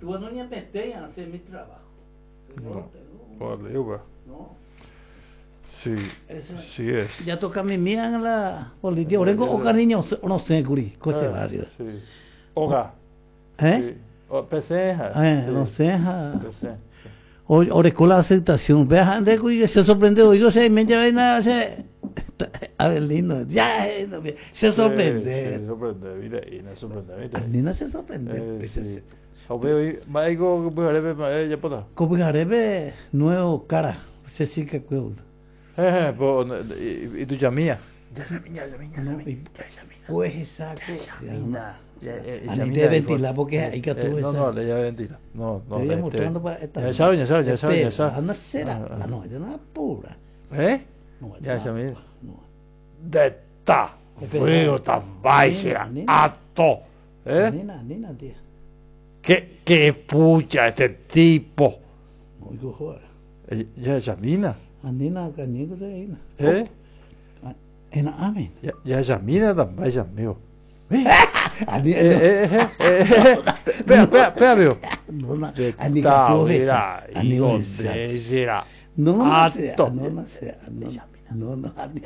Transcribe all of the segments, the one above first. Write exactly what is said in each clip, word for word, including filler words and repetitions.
Tú no me metes a hacer mi trabajo. No, vale, yo, No. Sí, Eso, sí es. ya toca mi mía en la política. Ahora tengo otra niña, no sé, curi, coche válido. Sí. Oga. ¿Eh? Sí. O, peseja. Eh, Sí. no sé, ja. Peseja. Ahora con la aceptación. Vean de que se sorprendió. Yo sé, me llevé nada, se. A ver, lindo. Ya, se sorprende. Se sorprende, mira, y no sorprende, mira. Nina se sorprende. Eh, sí. O veo, maigo, pues haré, ya puta. Como haré nuevo cara. Se sí que cuido. Eh, pues, y tu llamía. Ya esa miña, ya miña, ya miña. Pues exacto. Ya miña. Ani de ventilar porque hay que tú no, no, le ya ventila. No, no. Estoy mostrando para esta. Ya saben, ya saben, ya saben, ya saben. Anda será. Ah, no, ya no pura. ¿Eh? No, ya se mira. No. De ta. Frío tan baixera. Ato. ¿Eh? Nina, nina, tía. ¿Qué, qué pucha este tipo? Muy joder. Ya Yamina. Nina, cañico de ahí. ¿Eh? En amén. Ya ya Yamina también ya mío. Ani Eh eh eh. Espera, espera, espera, amigo. no, no. Ani mira, Ani hijo de será. No, no sé, no, no sé. No, no, ani.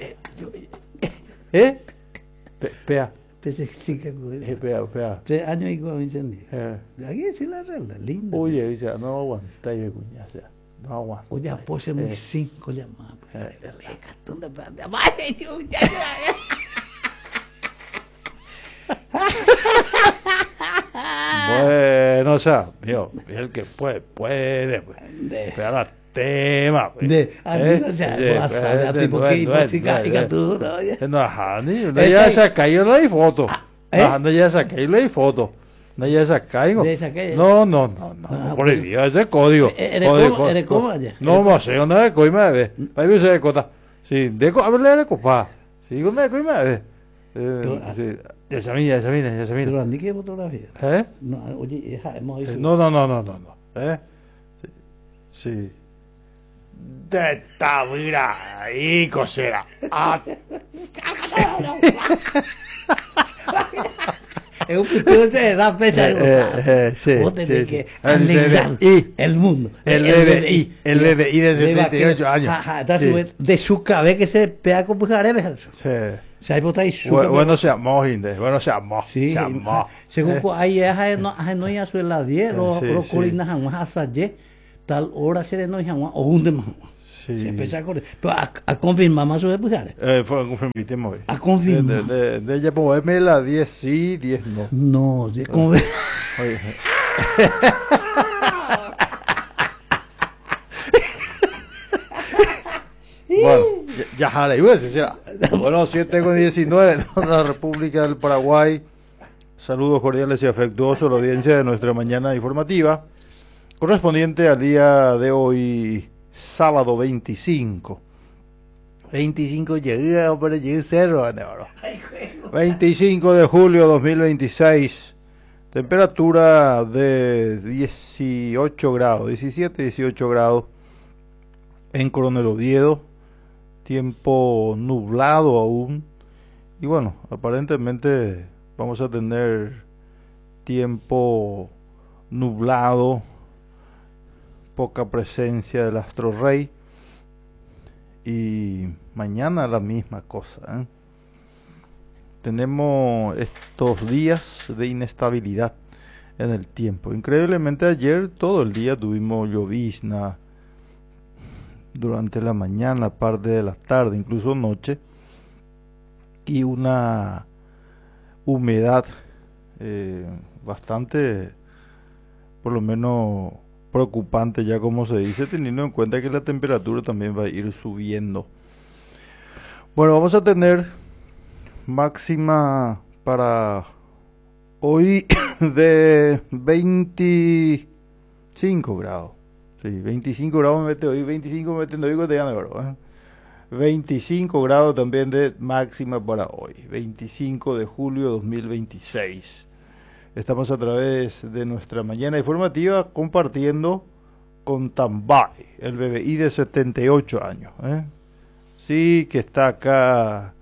¿Eh? Espera. Pese sí que Espera, espera. tres años y con incendio. Eh. Aquí sí la regla, linda. Oye, dice, no aguanta, yo cuña, o sea, no aguanta. Oye, apoya muy Eh. cinco llamadas. Eh. ¿Dónde va? Vaya, yo, ya, ya. Bueno, o sea, mío, el que puede, puede, pues. Espera la tema, pues. De, a mí no se ha a tipo que música y tú, no, no, Hani, no ya se cayó la foto. No, no ya se cayó la foto. No ya se cayó. No, no, no, no, por el día ese código. ¿Eres cómo allá? No, no sé, ¿dónde es coima de ver? Ahí me se cota. Sí, de co, a ver, le copa. Sí, ¿dónde es coima de ver? Sí. Ya se mira, ya se mira, ya se mira. Pero Andy, ¿qué fotografía? ¿Eh? No, oye, hemos hecho... No, no, no, no, no, no. ¿Eh? Sí. Sí. De esta, mira, ahí cosera. Ah. Es un futuro de da fecha. Eh, eh, eh, sí, Vos tenés sí, que sí. El B B I. el mundo. El B B I. El B B I de setenta y ocho años. Ajá, sí. De su cabeza que se pega con pujaré. Sí. Se hay botáis su bueno, bueno, se amó, Inde. Bueno, se amó. Sí. Se amó. Según eh. ahí es no no ya su la diez o Sí, sí. colinas jamás hasta ye tal hora se no jamás o un de más. Sí. Se empieza a correr. Pero a, a confirmar más sobre pujaré. Eh, fue confirmamos. A confirmar. De de de ella pues me la diez sí, diez no. No, de como Oye. Bueno, ya, ya jale, iba a decir, bueno, siete con diecinueve, la República del Paraguay. Saludos cordiales y afectuosos a la audiencia de nuestra mañana informativa, correspondiente al día de hoy, sábado veinticinco. veinticinco llega, pero llega cero, veinticinco de julio de dos mil veintiséis. Temperatura de dieciocho grados, diecisiete, dieciocho grados en Coronel Oviedo. Tiempo nublado aún. Y bueno, aparentemente vamos a tener tiempo nublado, poca presencia del astro rey. Y mañana la misma cosa, ¿eh? Tenemos estos días de inestabilidad en el tiempo. Increíblemente ayer todo el día tuvimos llovizna durante la mañana, parte de la tarde, incluso noche, y una humedad eh, bastante, por lo menos preocupante, ya como se dice, teniendo en cuenta que la temperatura también va a ir subiendo. Bueno, vamos a tener máxima para hoy de veinticinco grados. Sí, veinticinco grados me mete hoy, veinticinco me metiendo hoy cotidiano, ¿verdad? veinticinco grados también de máxima para hoy, veinticinco de julio de dos mil veintiséis. Estamos a través de nuestra mañana informativa compartiendo con Tambay, el B B I de setenta y ocho años, ¿eh? Sí, que está acá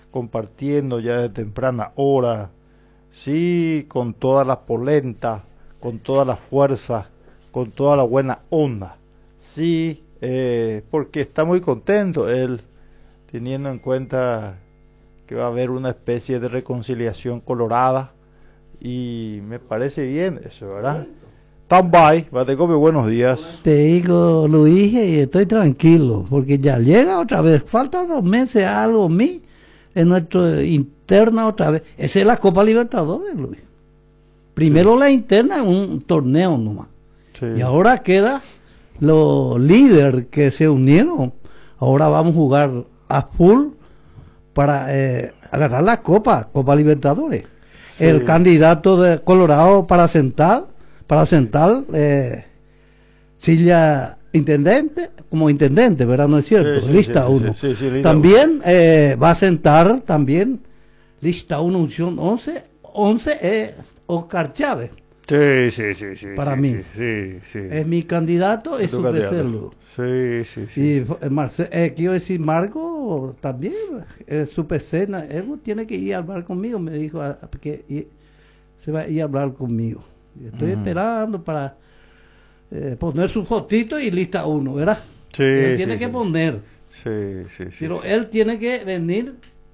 compartiendo ya de temprana hora, sí, con toda la polenta, con toda la fuerza, con toda la buena onda. Sí, eh, porque está muy contento él, teniendo en cuenta que va a haber una especie de reconciliación colorada, y me parece bien eso, ¿verdad? Tambay, Batecope, buenos días. Te digo, Luis, y estoy tranquilo, porque ya llega otra vez. Falta dos meses algo mí en nuestra interna otra vez. Esa es la Copa Libertadores, Luis. Primero sí. La interna, un torneo nomás. Sí. Y ahora queda los líderes que se unieron. Ahora vamos a jugar a full para eh, agarrar la Copa, Copa Libertadores. Sí. El candidato de Colorado para sentar para sentar eh, silla intendente, como intendente, ¿verdad? ¿No es cierto? Sí, sí, lista uno. Sí, sí, sí, también eh, va a sentar, también, lista uno, unción once, once es Oscar Chávez. Sí, sí, sí, sí. Para sí, mí. Sí, sí. Es mi candidato, es su deseo. Sí, sí, sí. Y Marce, eh, quiero decir, Marco también, es su pecena, él tiene que ir a hablar conmigo, me dijo a, que y, se va a ir a hablar conmigo. Estoy uh-huh. esperando para eh, poner su fotito y lista uno, ¿verdad? Sí, él tiene sí, que sí. poner. Sí, sí, sí. Pero sí. él tiene que venir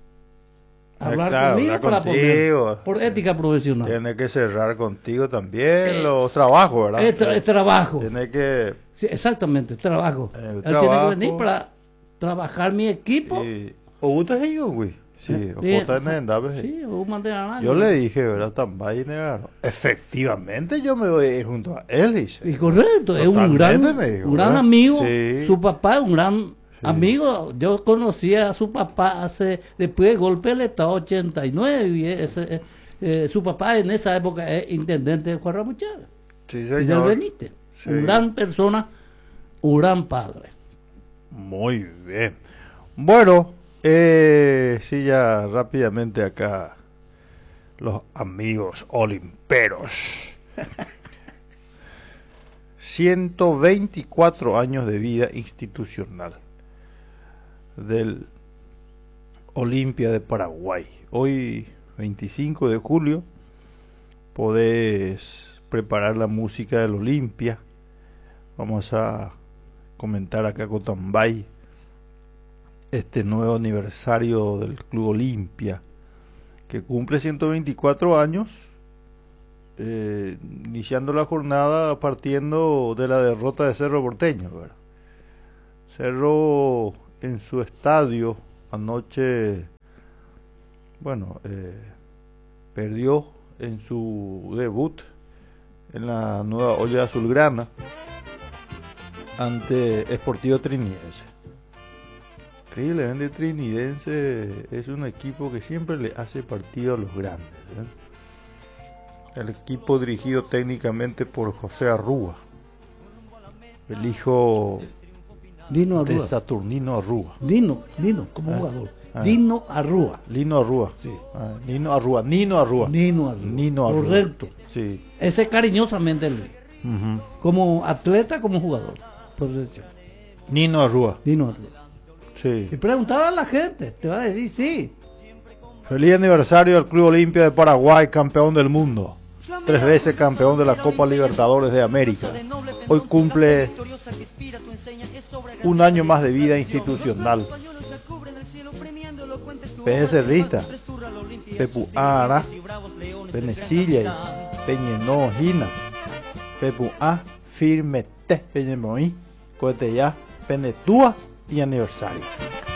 a hablar claro, conmigo hablar para contigo. poner. Por ética profesional. Tiene que cerrar contigo también eh, los trabajos, ¿verdad? El, tra- el trabajo. Tiene que... Sí, exactamente, el trabajo. El él trabajo. tiene que venir para trabajar mi equipo. Y... ¿O usted es yo, güey? Sí, ¿Eh? o Sí, J N N, sí, o mandé a yo le dije, ¿verdad? Tambay negro. Efectivamente, yo me voy a ir junto a él, dice. Y correcto, es un gran, dijo, un gran amigo. Sí. Su papá es un gran sí. amigo. Yo conocía a su papá hace, después del golpe del Estado ochenta y nueve. Y ese, eh, su papá en esa época es intendente de Juan Ramón Chávez. Sí, señor. Y del Benítez. Sí. Un gran persona, un gran padre. Muy bien. Bueno. Eh, sí, ya rápidamente acá los amigos olimperos. ciento veinticuatro años de vida institucional del Olimpia de Paraguay. Hoy, veinticinco de julio, podés preparar la música del Olimpia. Vamos a comentar acá con Tambay este nuevo aniversario del Club Olimpia, que cumple ciento veinticuatro años, eh, iniciando la jornada partiendo de la derrota de Cerro Porteño, ¿verdad? Cerro en su estadio anoche, bueno, eh, perdió en su debut en la nueva olla azulgrana ante Sportivo Trinidense. Increíblemente Trinidense es un equipo que siempre le hace partido a los grandes, ¿verdad? El equipo dirigido técnicamente por José Arrúa, el hijo Dino Arrúa. de Saturnino Arrúa. Dino, Dino, como ah, jugador. Ah. Dino Arrúa. Lino Arrúa. Sí. Ah, Nino Arrúa. Nino Arrúa. Nino Arrúa. Nino Arrúa. Correcto. Sí. Ese cariñosamente Luis. Uh-huh. Como atleta, como jugador. Por decir. Nino Arrúa. Dino Arrúa. Sí. Y preguntaba a la gente, te va a decir sí. Feliz aniversario al Club Olimpia de Paraguay, campeón del mundo. Tres veces campeón de la Copa Libertadores de América. Hoy cumple un año más de vida institucional. P S Rista, Pepu Ara, Penecilla, Peñenó Gina, Pepu A, Firmete, Peñemoí, Coeteyá, Penetúa y aniversario.